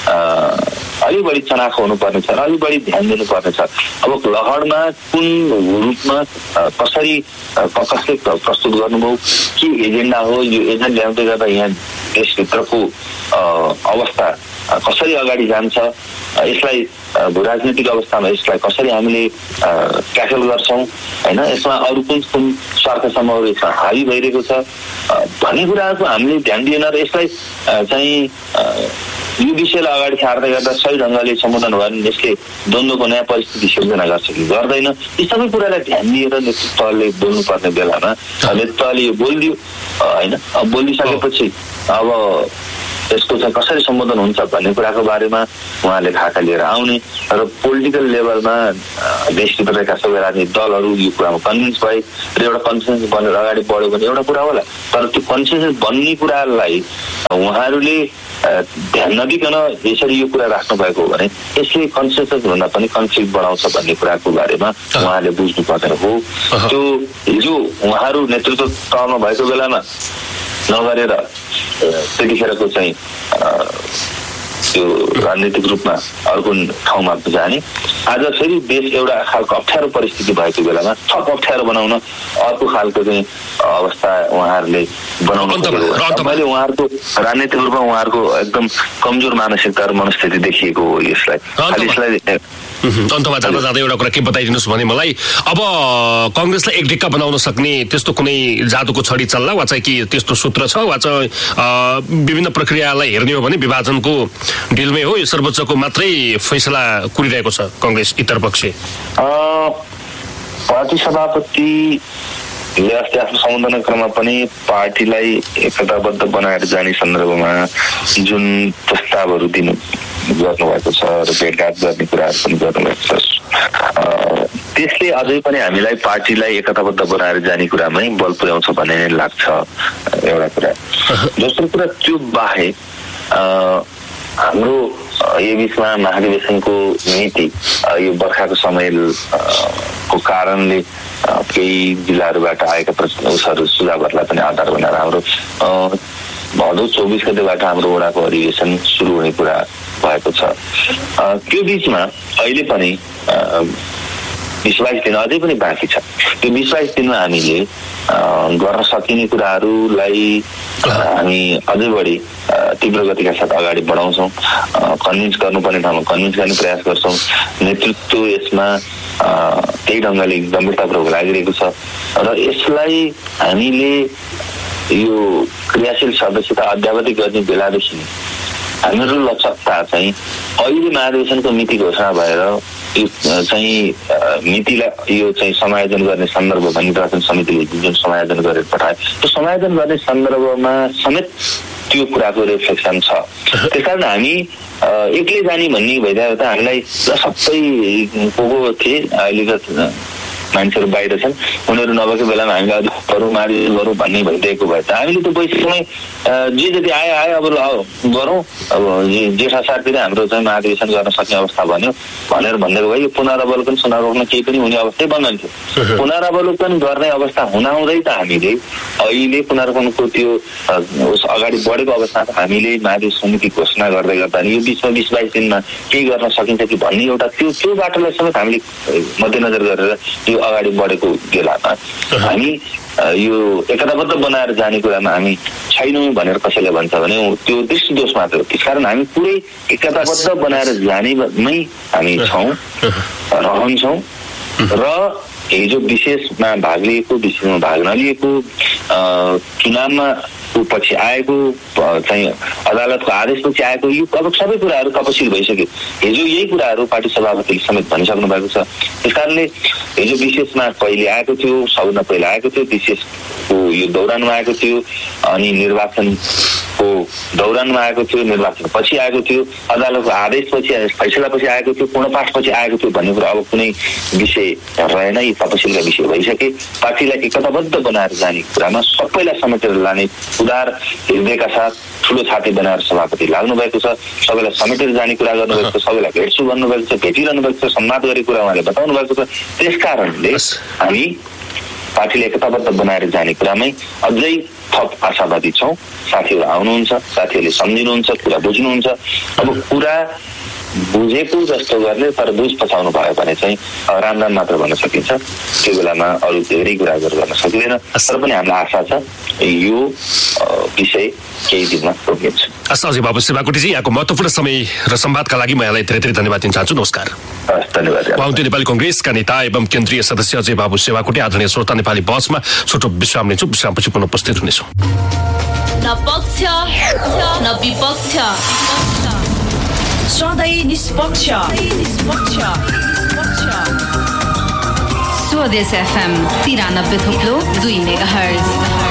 अलिक बढी चनाखो हुनुपर्ने छ, अलिक बढी ध्यान दिनुपर्ने छ। अब लहरमा कुन रूपमा कसरी कसले प्रस्तुत गर्नुभयो, के एजेन्डा हो, यो एजेन्डा ल्याउँदै गर्दा यहाँ देशभित्रको अवस्था कसरी अगाडि जान्छ, यसलाई राजनीतिक अवस्थामा यसलाई कसरी हामीले ट्याकल गर्छौँ होइन, यसमा अरू कुन कुन स्वार्थ समूहहरू यसमा हावी भइरहेको छ भन्ने कुराहरूको हामीले ध्यान दिएन र यसलाई चाहिँ यो विषयलाई अगाडि सार्दै गर्दा सही ढङ्गले सम्बोधन भयो भने यसले द्वन्द्वको नयाँ परिस्थिति सिर्जना गर्छ कि गर्दैन, यी सबै कुरालाई ध्यान दिएर नेतृत्वले बोल्नुपर्ने बेलामा नेतृत्वले यो बोलिदियो होइन। अब बोलिसकेपछि अब यसको चाहिँ कसरी सम्बोधन हुन्छ भन्ने कुराको बारेमा उहाँले खाका लिएर आउने र पोलिटिकल लेभलमा देशभित्र रहेका सबै राजनीतिक दलहरू यो कुरामा कन्भिन्स भए र एउटा कन्सेन्सस बनेर अगाडि बढ्यो भने एउटा कुरा होला। तर त्यो कन्सेन्सस बन्ने कुरालाई उहाँहरूले ध्यान नदिकन यसरी यो कुरा राख्नु भएको हो भने यसले कन्सेन्सस भन्दा पनि कन्फ्लिक्ट बढाउँछ भन्ने कुराको बारेमा उहाँले बुझ्नुपर्ने हो। त्यो हिजो उहाँहरू नेतृत्व तहमा भएको बेलामा नगरेर त्यतिखेरको चाहिँ त्यो राजनीतिक रूपमा अर्को ठाउँमा जाने, आज फेरि देश एउटा खालको अप्ठ्यारो परिस्थिति भएको बेलामा थप अप्ठ्यारो बनाउन अर्को खालको चाहिँ अवस्था उहाँहरूले बनाउनु खोजेको। मैले उहाँहरूको राजनीतिक रूपमा उहाँहरूको एकदम कमजोर मानसिकता र मनस्थिति देखिएको हो। यसलाई अन्तमा जाँदा जाँदा एउटा कुरा के बताइदिनुहोस् भने मलाई, अब कङ्ग्रेसलाई एक ढिक्का बनाउन सक्ने त्यस्तो कुनै जादुको छडी चल्ला वा चाहिँ कि त्यस्तो सूत्र छ वा चाहिँ विभिन्न प्रक्रियालाई हेर्ने हो भने विभाजनको डिलमै हो, यो सर्वोच्चको मात्रै फैसला कुरिरहेको छ कङ्ग्रेस इतरपक्षी। पार्टी सभापतिले अस्ति आफ्नो सम्बोधन क्रममा पनि पार्टीलाई एकताबद्ध बनाएर जाने सन्दर्भमा जुन प्रस्तावहरू गर्नुभएको छ र भेटघाट गर्ने कुराहरू पनि गर्नुभएको छ। त्यसले अझै पनि हामीलाई पार्टीलाई एकताबद्ध बनाएर जाने कुरामै बल पुर्याउँछ भन्ने नै लाग्छ एउटा कुरा। दोस्रो कुरा त्यो बाहेक हाम्रो यो बिचमा महाधिवेशनको नीति यो बर्खाको समयको कारणले केही जिल्लाहरूबाट आएका उसहरू सुझावहरूलाई पनि आधार बनाएर हाम्रो भदौ 24 गतेबाट हाम्रो वडाको अधिवेशन सुरु हुने कुरा भएको छ। त्यो बिचमा अहिले पनि 20-22 दिन अझै पनि बाँकी छ। त्यो 20-22 दिनमा हामीले गर्न सकिने कुराहरूलाई हामी अझै बढी तीव्र गतिका साथ अगाडि बढाउँछौँ। कन्भिन्स गर्नुपर्ने ठाउँमा कन्भिन्स गर्ने प्रयास गर्छौँ। नेतृत्व यसमा त्यही ढङ्गले गम्भीरतापूर्वक लागिरहेको छ र यसलाई हामीले यो क्रियाशील सदस्यता अद्यावधि गर्ने बेलादेखि हाम्रो लक्ष्यता चाहिँ अहिले महाधिवेशनको मिति घोषणा भएर चाहिँ मितिलाई यो चाहिँ समायोजन गर्ने सन्दर्भमा निर्वाचन समितिले जुन समायोजन गरेर पठाए त्यो समायोजन गर्ने सन्दर्भमा समेत त्यो कुराको रिफ्लेक्सन छ। त्यसकारण हामी एक्लै जाने भन्ने भइरहेको त हामीलाई सबै को थिए अहिलेका मान्छेहरू बाहिर छन् उनीहरू नभएको बेलामा हामीले अझ गरौँ मारिदिनु गरौँ भन्ने भइरहेको भए त हामीले त्यो बैठकमै जे जति आयो अब गरौँ। अब जेठ असारतिर हाम्रो चाहिँ महाधिवेशन गर्न सक्ने अवस्था भन्यो भनेर भनिदिएको भयो। यो पुनरावलोकन सुनावलोकन केही पनि हुने अवस्थै बन्दैनथ्यो। पुनरावलोकन गर्ने अवस्था हुँदाहुँदै त हामीले अहिले पुनरावलोकनको त्यो अगाडि बढेको अवस्थामा हामीले महाधिवेशन समिति घोषणा गर्दै गर्दा यो बिचमा 20-22 दिनमा केही गर्न सकिन्छ कि भन्ने एउटा त्यो बाटोलाई समेत हामीले मध्यनजर गरेर यो अगाडि बढेको बेलामा हामी यो एकताबद्ध बनाएर जाने कुरामा हामी छैनौँ भनेर कसैले भन्छ भने त्यो दृष्टिदोष मात्र हो। त्यसकारण हामी पुरै एकताबद्ध बनाएर जानेमै हामी छौँ रहन्छौँ र हिजो विशेषमा भाग लिएको विशेषमा भाग नलिएको चुनावमा पछि आएको चाहिँ अदालतको आदेशपछि आएको यो अब सबै कुराहरू तपसिल भइसक्यो। हिजो यही कुराहरू पार्टी सभापतिले समेत भनिसक्नु भएको छ। त्यसकारणले हिजो विशेषमा पहिले आएको थियो, सबभन्दा पहिला आएको थियो, विशेषको यो दौरानमा आएको थियो, अनि निर्वाचनको दौरानमा आएको थियो, निर्वाचन पछि आएको थियो, अदालतको आदेशपछि फैसलापछि आएको थियो, पूर्णपाठपछि आएको थियो भन्ने कुरा अब कुनै विषय रहेन। यी तपसिलका विषय भइसके। पार्टीलाई एकताबद्ध बनाएर जाने कुरामा सबैलाई समेटेर लाने उदार हृदयका साथ ठुलो छाती बनाएर सभापति लाग्नु भएको छ। सबैलाई समेटेर जाने कुरा गर्नुभएको छ, सबैलाई भेट्छु भन्नुभएको छ, भेटिरहनु भएको छ, सम्वाद गरेको कुरा उहाँले बताउनु भएको छ। त्यसकारणले हामी पार्टीले एकताबद्ध बनाएर जाने कुरामै अझै थप आशावादी छौँ। साथीहरू आउनुहुन्छ, साथीहरूले सम्झिनुहुन्छ, कुरा बुझ्नुहुन्छ। अब कुरा बुझेको जस्तो गर्ने तर बुझ पछाउनु भयो भने चाहिँ राम राम मात्र भन्न सकिन्छ। त्यो बेलामा अरू धेरै कुरा गर्न सकिँदैन। तर पनि हामीलाई आशा छ यो विषय केही दिनमा रोकिन्छ। अझै बाबु शिवाकोटीजी, यहाँको महत्त्वपूर्ण समय र संवादका लागि म यहाँलाई धेरै धेरै धन्यवाद दिन चाहन्छु। नमस्कार। धन्यवाद। उहाँ नेपाली कङ्ग्रेसका नेता एवं केन्द्रीय सदस्य अजय बाबु शिवाकोटी। आदरणीय श्रोता, नेपाली बसमा छोटो विश्राम लिन्छौँ। विश्रामपछि पुनः उपस्थित हुनेछौँ। न पक्ष न विपक्ष, सधैँ निष्पक्ष। स्वदेश FM 93.2 मेगाहर्ज।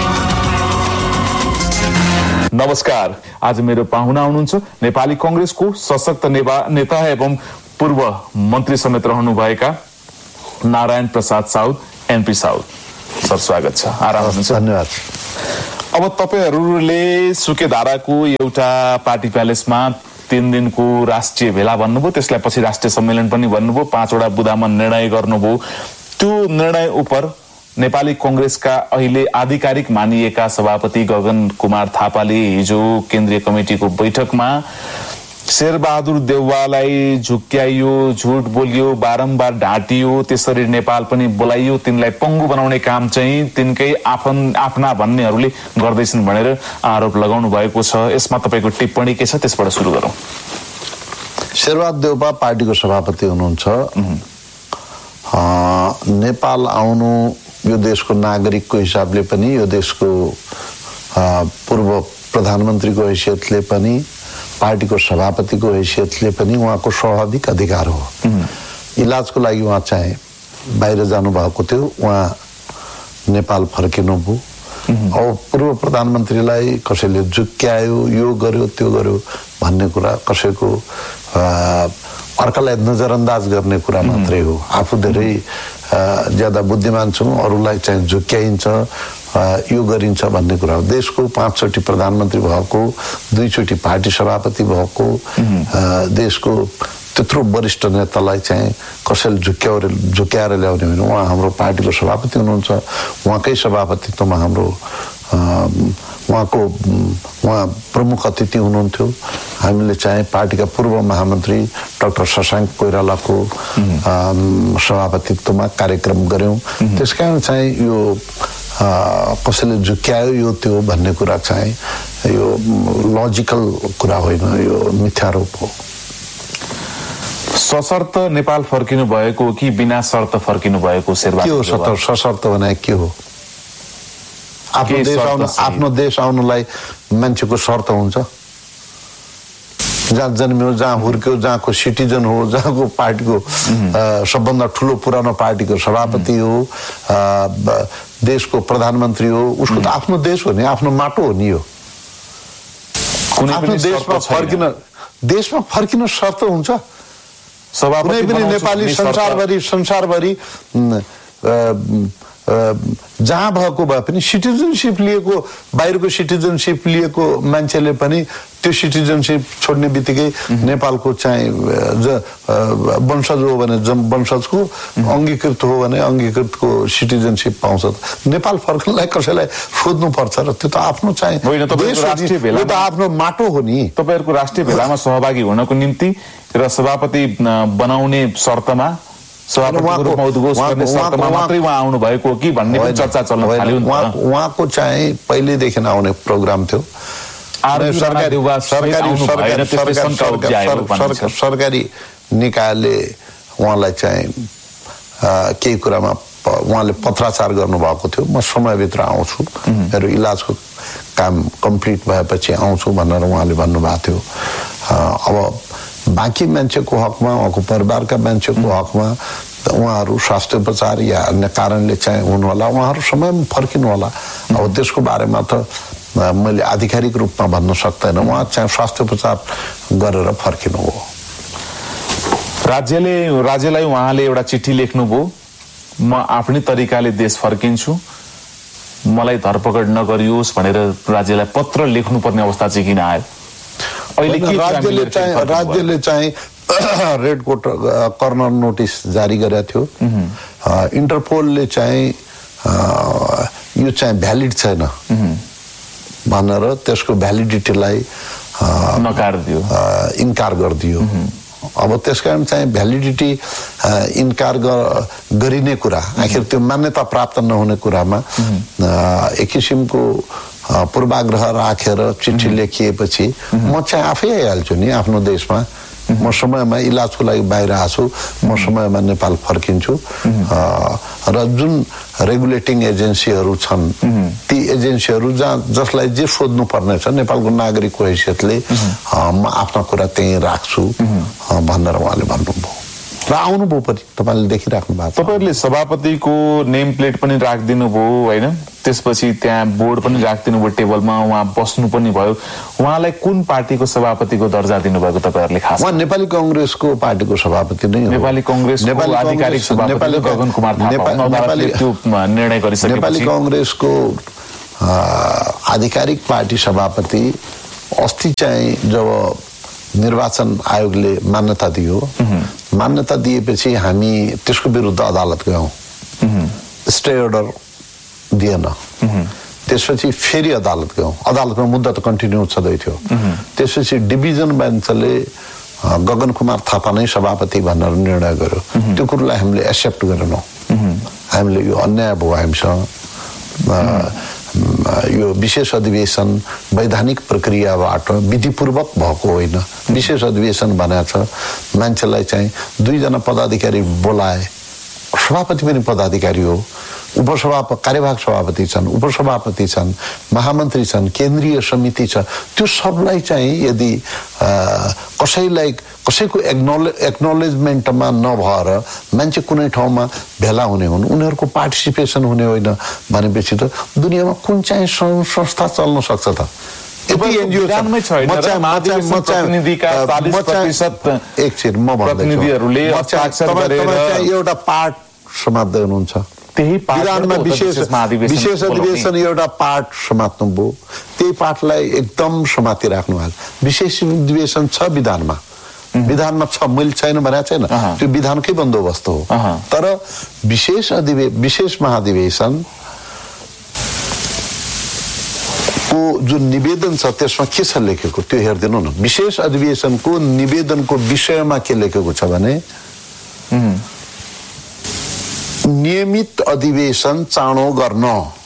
नमस्कार। आज मेरो पाहुना हुनुहुन्छ नेपाली कङ्ग्रेसको सशक्त नेता एवं पूर्व मन्त्री समेत रहनुभएका Narayan Prasad Saud, NP Saud. Sir, स्वागत छ। आराम हुनुहुन्छ? धन्यवाद। अब तपाईहरूले सुकेधाराको एउटा पार्टी प्यालेसमा 3 दिनको राष्ट्रिय भेला भन्नुभयो, त्यसलाई पछि राष्ट्रिय सम्मेलन पनि भन्नुभयो, 5 वटा बुदामा निर्णय गर्नुभयो। त्यो निर्णय उप नेपाली कङ्ग्रेसका अहिले आधिकारिक मानिएका सभापति गगन कुमार थापाले हिजो केन्द्रीय कमिटिको बैठकमा शेरबहादुर देउवालाई झुक्क्याइयो, झुट बोलियो, बारम्बार ढाँटियो, त्यसरी नेपाल पनि बोलाइयो, तिनलाई पङ्गु बनाउने काम चाहिँ तिनकै आफ्ना भन्नेहरूले गर्दैछन् भनेर आरोप लगाउनु भएको छ। यसमा तपाईँको टिप्पणी के छ, त्यसबाट सुरु गरौँ। शेरबहादुर देउवा पार्टीको सभापति हुनुहुन्छ। नेपाल आउनु यो देशको नागरिकको हिसाबले पनि, यो देशको पूर्व प्रधानमन्त्रीको हैसियतले पनि, पार्टीको सभापतिको हैसियतले पनि उहाँको स्वाभाविक अधिकार हो। इलाजको लागि उहाँ चाहिँ बाहिर जानुभएको थियो, उहाँ नेपाल फर्किनुभयो। अब पूर्व प्रधानमन्त्रीलाई कसैले झुक्क्यायो, यो गर्यो त्यो गर्यो भन्ने कुरा कसैको अर्कालाई नजरअन्दाज गर्ने कुरा मात्रै हो। आफू धेरै ज्यादा बुद्धिमान छौँ, अरूलाई चाहिँ झुक्क्याइन्छ, यो गरिन्छ भन्ने कुरा हो। देशको 5 चोटि प्रधानमन्त्री भएको, 2 चोटि पार्टी सभापति भएको, देशको त्यत्रो वरिष्ठ नेतालाई चाहिँ कसैले झुक्क्याएर ल्याउने होइन। उहाँ हाम्रो पार्टीको सभापति हुनुहुन्छ, उहाँकै सभापतित्वमा हाम्रो उहाँ प्रमुख अतिथि हुनुहुन्थ्यो। हामीले चाहिँ पार्टीका पूर्व महामन्त्री डाक्टर शशाङ्क कोइरालाको सभापतित्वमा कार्यक्रम गऱ्यौँ। त्यसकारण चाहिँ यो कसैले झुक्क्यायो यो त्यो भन्ने कुरा चाहिँ यो लजिकल कुरा होइन, यो मिथ्यारोप हो। सशर्त नेपाल फर्किनु भएको कि बिना शर्त फर्किनु भएको शेरबहादुर? के हो सशर्त भने के हो? आफ्नो देश आउनलाई मान्छेको शर्त हुन्छ। जहाँ जन्मियो, जहाँ हुर्क्यो, जहाँको सिटिजन हो, जहाँको पार्टीको सबभन्दा ठुलो पुरानो पार्टीको सभापति हो, देशको प्रधानमन्त्री हो, उसको त आफ्नो देश हो नि, आफ्नो माटो हो नि। यो आफ्नो देशमा फर्किन शर्त हुन्छ? कुनै पनि नेपाली संसारभरि जहाँ भएको भए पनि सिटिजनसिप लिएको, बाहिरको सिटिजनसिप लिएको मान्छेले पनि त्यो सिटिजनसिप छोड्ने बित्तिकै नेपालको चाहिँ वंशज हो भने वंशजको, अङ्गीकृत हो भने अङ्गीकृतको सिटिजनसिप पाउँछ। नेपाल फर्कनलाई कसैलाई सोध्नु पर्छ र त्यो त आफ्नो चाहिँ आफ्नो माटो हो नि। तपाईहरुको राष्ट्रिय भेलामा सहभागी हुनको निम्ति र सभापति बनाउने शर्तमा आउनु भएको कि भन्ने पनि चर्चा चल्न थाल्यो। उहाँको चाहिँ पहिलेदेखि आउने प्रोग्राम थियो। सरकारी निकायले उहाँलाई चाहिँ केही कुरामा उहाँले पत्राचार गर्नुभएको थियो। म समयभित्र आउँछु, मेरो इलाजको काम कम्प्लिट भएपछि आउँछु भनेर उहाँले भन्नुभएको थियो। अब बाँकी मान्छेको हकमा, उहाँको परिवारका मान्छेको हकमा उहाँहरू स्वास्थ्य उपचार या अन्य कारणले चाहिँ हुनुहोला, उहाँहरू समयमा फर्किनु होला। अब त्यसको बारेमा त मैले आधिकारिक रूपमा भन्न सक्दैन। उहाँ चाहिँ स्वास्थ्य उपचार गरेर फर्किनु हो। राज्यलाई उहाँले एउटा चिठी लेख्नुभयो, म आफ्नै तरिकाले देश फर्किन्छु, मलाई धरपकड नगरियोस् भनेर राज्यलाई पत्र लेख्नुपर्ने अवस्था चाहिँ किन आयो? राज्यले चाहिँ रेड कर्नर नोटिस जारी गरेको थियो। इन्टरपोलले चाहिँ यो चाहिँ भ्यालिड छैन भनेर त्यसको भ्यालिडिटीलाई इन्कार गरिदियो। अब त्यसकारण चाहिँ भ्यालिडिटी इन्कार गरिने कुरा, आखिर त्यो मान्यता प्राप्त नहुने कुरामा एक किसिमको पूर्वाग्रह राखेर चिठी लेखिएपछि म चाहिँ आफै आइहाल्छु नि आफ्नो देशमा। म समयमा इलाजको लागि बाहिर आछु, म समयमा नेपाल फर्किन्छु र जुन रेगुलेटिङ एजेन्सीहरू छन् ती एजेन्सीहरू जसलाई जे सोध्नु पर्ने छ नेपालको नागरिकको हैसियतले म आफ्ना कुरा त्यहीँ राख्छु भनेर उहाँले भन्नुभयो र आउनुभयो पनि। तपाईँले देखिराख्नु भएको, तपाईँहरूले सभापतिको नेम प्लेट पनि राखिदिनु भयो होइन, त्यसपछि त्यहाँ बोर्ड पनि राखिदिनु भयो टेबलमा, उहाँ बस्नु पनि भयो। उहाँलाई कुन पार्टीको सभापतिको दर्जा दिनुभएको तपाईँहरूले? खास उहाँ नेपाली कांग्रेसको पार्टीको सभापति नै हो। नेपाली कांग्रेसको आधिकारिक सभापति गगन कुमार थापा त्यो निर्णय गरिसकेपछि नेपाली कांग्रेसको आधिकारिक पार्टी सभापति अस्ति चाहिँ जब निर्वाचन आयोगले मान्यता दियो, मान्यता दिएपछि हामी त्यसको विरुद्ध अदालत गयौं। स्टे अर्डर दिएन। त्यसपछि फेरि अदालत गयौं। अदालतमा मुद्दा त कन्टिन्यू छँदै थियो। त्यसपछि डिभिजन बेन्चले गगन कुमार थापा नै सभापति भनेर निर्णय गर्यो। त्यो कुरोलाई हामीले एक्सेप्ट गरेनौं। हामीले यो अन्याय भयो हामीसँग। यो विशेष अधिवेशन वैधानिक प्रक्रियाबाट विधिपूर्वक भएको होइन। विशेष अधिवेशन भनेको छ मान्छेलाई चाहिँ 2 जना पदाधिकारी बोलाए, सभापति पनि पदाधिकारी हो, कार्यवाहक सभापति छन्, उपसभापति छन्, महामन्त्री छन्, केन्द्रीय समिति छ। त्यो सबलाई चाहिँ यदि कसैको एक्नोलेजमेन्टमा नभएर मान्छे कुनै ठाउँमा भेला हुने हुन्, उनीहरूको पार्टिसिपेसन हुने होइन भनेपछि त दुनियाँमा कुन चाहिँ संस्था चल्न सक्छ त? यति एनजिओ विधानमै छैन र महाधिवेशन प्रतिनिधिका 40% एकछिन म भन्दैछु प्रतिनिधिहरूले हस्ताक्षर गरेर एउटा पार्ट समात्दै हुनुहुन्छ त्यही विधानमा विशेष अधिवेशन एउटा पार्ट समात्नु भयो त्यही पार्टलाई एकदम समातिराख्नु भएको विशेष अधिवेशन छ विधानमा छ मैले छैन भनेको छैन त्यो विधानकै बन्दोबस्त हो तर विशेष महाधिवेशन को जुन निवेदन छ त्यसमा के छ लेखेको त्यो हेर्दिनु न विशेष अधिवेशनको निवेदनको विषयमा के लेखेको छ भने नियमित अधिवेशन चाँडो गर्न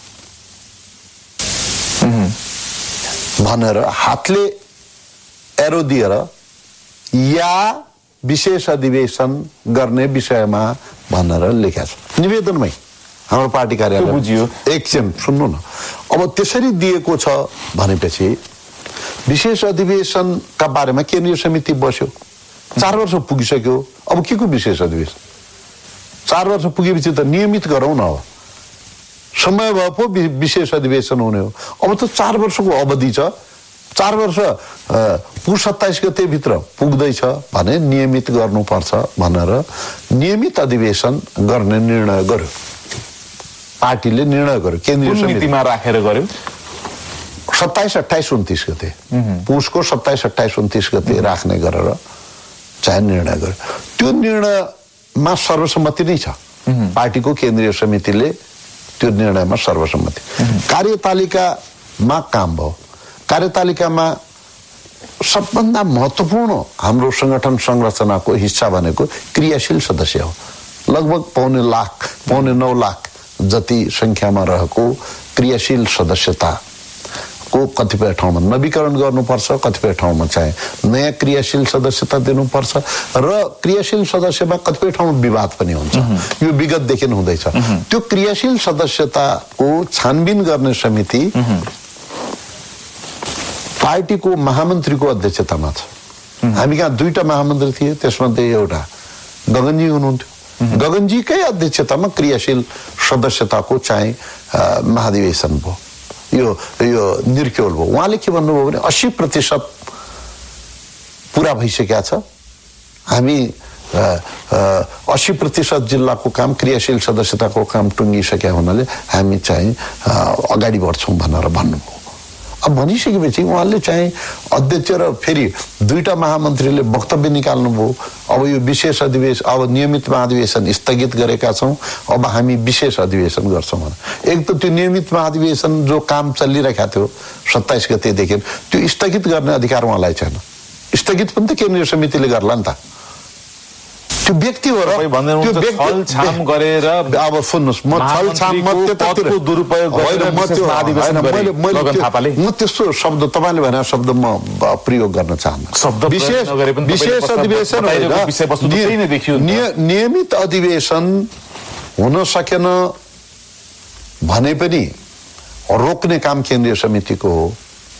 भनेर हातले एरो दिएर या विशेष अधिवेशन गर्ने विषयमा भनेर लेखेको छ निवेदनमै हाम्रो पार्टी कार्यालय बुझियो एकछिन सुन्नु न अब त्यसरी दिएको छ भनेपछि विशेष अधिवेशनका बारेमा केन्द्रीय समिति बस्यो 4 वर्ष पुगिसक्यो अब के को विशेष अधिवेशन 4 वर्ष पुगेपछि त नियमित गरौँ न अब समय भए पो विशेष अधिवेशन हुने हो अब त 4 वर्षको अवधि छ 4 वर्ष पुस 27 गते भित्र पुग्दैछ भने नियमित गर्नुपर्छ भनेर नियमित अधिवेशन गर्ने निर्णय गर्यो पार्टीले निर्णय गर्यो केन्द्रीय समितिमा राखेर गर्यो 27, 28, 29 गते पुसको 27, 28, 29 गते राख्ने गरेर चाहिँ निर्णय गर्यो त्यो निर्णयमा सर्वसम्मति नै छ पार्टीको केन्द्रीय समितिले त्यो निर्णयमा सर्वसम्मति कार्यतालिकामा काम भयो कार्यतालिकामा सबभन्दा महत्त्वपूर्ण हाम्रो संगठन संरचनाको हिस्सा भनेको क्रियाशील सदस्य हो लगभग 9.5 लाख जति संख्यामा रहेको क्रियाशील सदस्यताको कतिपय ठाउँमा नवीकरण गर्नुपर्छ कतिपय ठाउँमा चाहिँ नयाँ क्रियाशील सदस्यता दिनुपर्छ र क्रियाशील सदस्यमा कतिपय ठाउँमा विवाद पनि हुन्छ यो विगतदेखि हुँदैछ त्यो क्रियाशील सदस्यताको छानबिन गर्ने समिति पार्टीको महामन्त्रीको अध्यक्षतामा छ हामी कहाँ 2टा महामन्त्री थिए त्यसमध्ये एउटा गगनजी हुनुहुन्थ्यो गगनजीकै अध्यक्षतामा क्रियाशील सदस्यताको चाहिँ महाधिवेशन भयो यो निर्क्योल भयो उहाँले के भन्नुभयो भने 80% पुरा भइसकेको छ हामी 80% जिल्लाको काम क्रियाशील सदस्यताको काम टुङ्गिसकेका हुनाले हामी चाहिँ अगाडि बढ्छौँ भनेर भन्नुभयो अब भनिसकेपछि उहाँले चाहिँ अध्यक्ष र फेरि 2टा महामन्त्रीले वक्तव्य निकाल्नुभयो अब यो विशेष अधिवेशन अब नियमित महाधिवेशन स्थगित गरेका छौँ अब हामी विशेष अधिवेशन गर्छौँ एक त त्यो नियमित महाधिवेशन जो काम चलिरहेको थियो 27 गतेदेखि त्यो स्थगित गर्ने अधिकार उहाँलाई छैन स्थगित पनि त केन्द्रीय समितिले गर्ला नि त त्यो व्यक्ति हो र त्यो व्यक्ति छलछाम गरेर अब सुन्नुस् म छलछाम पदको दुरुपयोग गरेर म त्यस्तो शब्द तपाईले भने शब्द म प्रयोग गर्न चाहन्न विशेष अधिवेशन नियमित अधिवेशन हुन सकेन भने पनि रोक्ने काम केन्द्रीय समितिको हो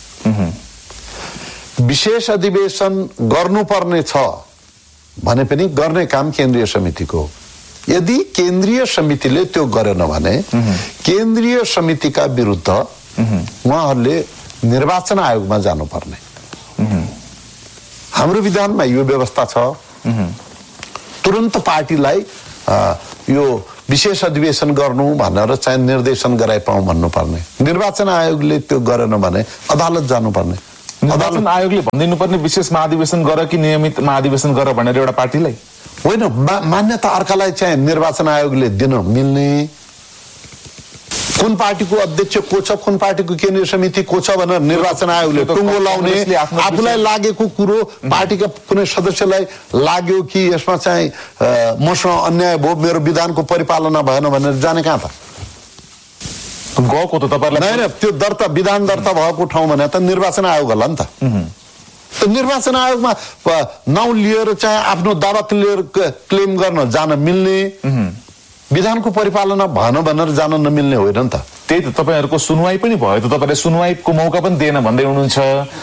विशेष अधिवेशन गर्नुपर्ने छ भने पनि गर्ने काम केन्द्रीय समितिको यदि केन्द्रीय समितिले त्यो गरेन भने केन्द्रीय समितिका विरुद्ध उहाँहरूले निर्वाचन आयोगमा जानुपर्ने हाम्रो विधानमा यो व्यवस्था छ तुरन्त पार्टीलाई यो विशेष अधिवेशन गर्नु भनेर चाहिँ निर्देशन गराइपाउँ भन्नुपर्ने निर्वाचन आयोगले त्यो गरेन भने अदालत जानुपर्ने निर्वाचन आयोगले भनिदिनु पर्ने विशेष महाधिवेशन गर कि नियमित महाधिवेशन गर भनेर एउटा पार्टीलाई होइन मान्यता अर्कालाई चाहिँ निर्वाचन आयोगले दिन मिल्ने कुन पार्टीको अध्यक्ष को छ कुन पार्टीको केन्द्रीय समिति को छ भनेर निर्वाचन आयोगले टुङ्गो लाउने आफूलाई लागेको कुरो पार्टीका कुनै सदस्यलाई लाग्यो कि यसमा चाहिँ मसँग अन्याय भयो मेरो विधानको परिपालना भएन भनेर जाने कहाँ त गएको त तपाईहरुलाई हैन त्यो दर्ता विधान दर्ता भएको ठाउँ भने त निर्वाचन आयोग होला नि त निर्वाचन आयोगमा नाउँ लिएर चाहिँ आफ्नो दावा क्लेम गर्न जान मिल्ने विधानको परिपालना भएन भनेर जान नमिल्ने होइन नि त त्यही त तपाईहरुको सुनवाई पनि भयो त तपाईले सुनवाईको मौका पनि दिएन भन्दै हुनुहुन्छ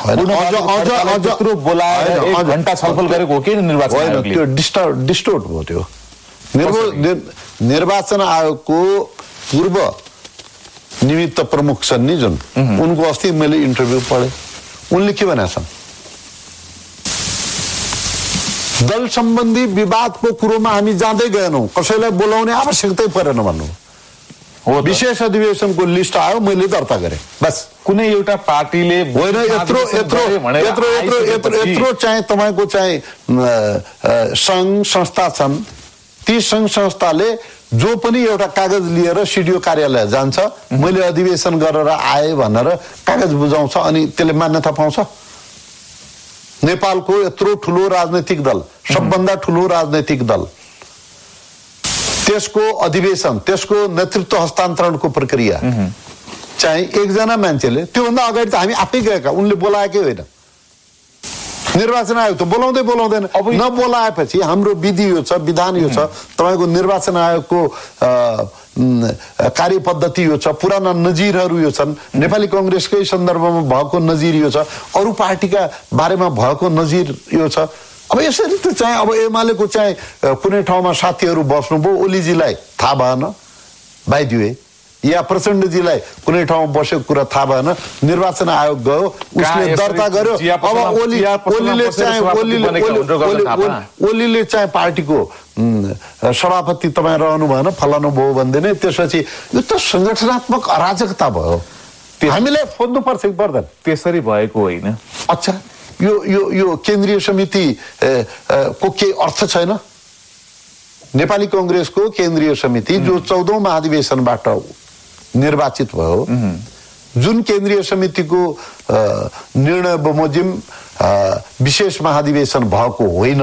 अझ बोलाएर 1 घण्टा छलफल गरेको हो के निर्वाचन आयोगले त्यो डिस्टोर्ट भयो त्यो निर्वाचन आयोगको पूर्व निमित्त प्रमुख छन् नि जुन उनको अस्ति मैले इन्टरभ्यू पढे उनले के भनेका छन्, दल सम्बन्धी विवादको कुरोमा हामी जाँदै गएनौँ, कसैलाई बोलाउने आवश्यकतै परेन भन्नु हो। विशेष अधिवेशनको लिस्ट आयो, मैले दर्ता गरेँ, बस। कुनै एउटा पार्टीले होइन, यत्रो चाहिँ तपाईँको चाहिँ सङ्घ संस्था छन्, ती सङ्घ संस्थाले जो पनि एउटा कागज लिएर सिडिओ कार्यालय जान्छ, मैले अधिवेशन गरेर आए भनेर कागज बुझाउँछ, अनि त्यसले मान्यता पाउँछ। नेपालको यत्रो ठुलो राजनैतिक दल, सबभन्दा ठुलो राजनैतिक दल, त्यसको अधिवेशन, त्यसको नेतृत्व हस्तान्तरणको प्रक्रिया चाहिँ एकजना मान्छेले, त्योभन्दा अगाडि त हामी आफै गएका, उनले बोलाएकै होइन। निर्वाचन आयोग त बोलाउँदै बोलाउँदैन। अब नबोलाएपछि हाम्रो विधि यो छ, विधान यो छ, तपाईँको निर्वाचन आयोगको कार्यपद्धति यो छ, पुराना नजिरहरू यो छन्, नेपाली कांग्रेसकै सन्दर्भमा भएको नजिर यो छ, अरू पार्टीका बारेमा भएको नजिर यो छ। अब यसरी त चाहिँ अब एमालेको चाहिँ कुनै ठाउँमा साथीहरू बस्नुभयो, ओलीजीलाई थाहा भएन, बाइदिए, या प्रचण्डजीलाई कुनै ठाउँमा बसेको कुरा थाहा भएन, निर्वाचन आयोग गयो, उसले दर्ता गर्यो। अब ओलीले चाहिँ पार्टीको सभापति तपाईँ रहनु भएन, फलानु भयो भन्दैन। त्यसपछि यो त संगठनात्मक अराजकता भयो, हामीलाई खोज्नु पर्छ कि पर्दैन? त्यसरी भएको होइन। अच्छा, यो केन्द्रीय समिति को के अर्थ छैन? नेपाली कांग्रेसको केन्द्रीय समिति जो 14औं महाधिवेशनबाट निर्वाचित भयो, जुन केन्द्रीय समितिको निर्णय बमोजिम विशेष महाधिवेशन भएको होइन,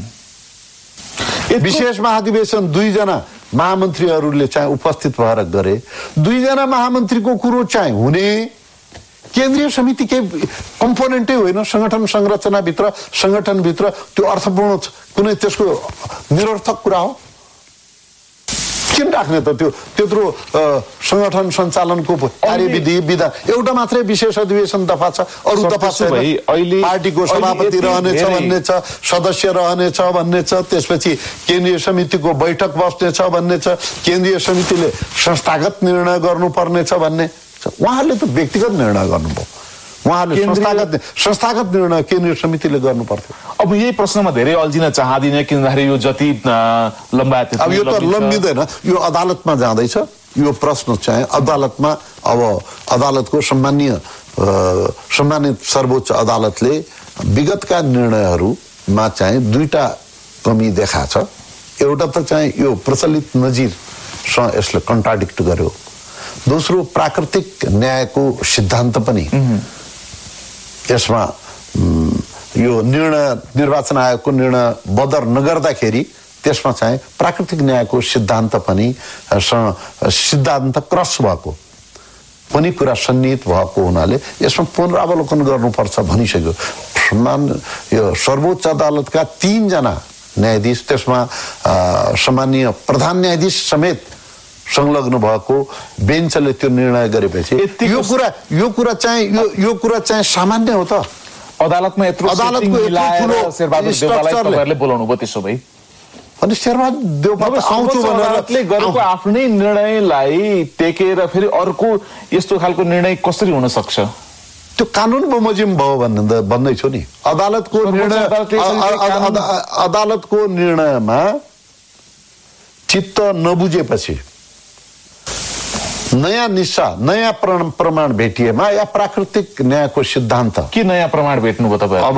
विशेष महाधिवेशन 2 जना महामन्त्रीहरूले चाहिँ उपस्थित भएर गरे, 2 जना महामन्त्रीको कुरो चाहिँ हुने केन्द्रीय समिति के कम्पोनेन्टै होइन। संगठन संरचनाभित्र, संगठनभित्र त्यो अर्थपूर्ण कुनै त्यसको निरर्थक कुरा हो, किन राख्ने त? त्यो त्यत्रो संगठन सञ्चालनको कार्यविधि विधान एउटा मात्रै विशेष अधिवेशन दफा छ, अरू दफा छैन। पार्टीको सभापति रहनेछ भन्ने छ, सदस्य रहनेछ भन्ने छ, त्यसपछि केन्द्रीय समितिको बैठक बस्नेछ भन्ने छ, केन्द्रीय समितिले संस्थागत निर्णय गर्नुपर्ने छ भन्ने। उहाँहरूले त व्यक्तिगत निर्णय गर्नुभयो, उहाँले संस्थागत निर्णय केन्द्रीय समितिले गर्नु पर्थ्यो। अब यही प्रश्नमा धेरै अल्झिन चाहदिनँ, किनभने यो जति लम्बायत, अब यो त लम्बिँदैन, यो अदालतमा जाँदैछ। यो प्रश्न चाहिँ अदालतमा, अब अदालतको सम्मानित सर्वोच्च अदालतले विगतका निर्णयहरूमा चाहिँ 2टा कमी देखा छ। एउटा त चाहिँ यो प्रचलित नजिरसँग यसले कन्ट्राडिक्ट गर्यो, दोस्रो प्राकृतिक न्यायको सिद्धान्त पनि यसमा यो निर्णय, निर्वाचन आयोगको निर्णय बदर नगर्दाखेरि त्यसमा चाहिँ प्राकृतिक न्यायको सिद्धान्त पनि सिद्धान्त क्रस भएको पनि कुरा सन्निहित भएको हुनाले यसमा पुनरावलोकन गर्नुपर्छ भनिसक्यो। यो सर्वोच्च अदालतका 3 जना न्यायाधीश, त्यसमा सम्माननीय प्रधान न्यायाधीश समेत संलग्न भएको बेन्चले त्यो निर्णय गरेपछि यो कुरा चाहिँ सामान्य हो त? अदालतमा अदालतको शेरबहादुर देउपालाई तपाईहरुले बोलाउनु भयो, त्यसो भए अनि शेरबहादुर देउपा आउँछु भनेर गरेको आफ्नै निर्णयलाई टेकेर फेरि अर्को यस्तो खालको निर्णय कसरी हुन सक्छ? त्यो कानुन बमोजिम भयो भन्दैछु नि। अदालतको निर्णयमा चित्त नबुझेपछि नयाँ निशा, नयाँ प्रमाण भेटिएमा या प्राकृतिक न्यायको सिद्धान्त, के नयाँ प्रमाण भेट्नुभयो तपाईहरु?